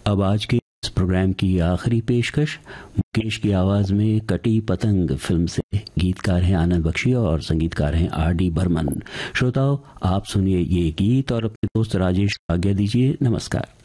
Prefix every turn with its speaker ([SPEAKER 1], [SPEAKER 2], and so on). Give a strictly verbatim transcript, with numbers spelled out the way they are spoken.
[SPEAKER 1] अब आज के इस प्रोग्राम की आखिरी पेशकश मुकेश की आवाज में कटी पतंग फिल्म से। गीतकार हैं आनंद बख्शी और संगीतकार हैं आर डी बर्मन। श्रोताओं, आप सुनिए ये गीत और अपने दोस्त राजेश को आज्ञा दीजिए। नमस्कार।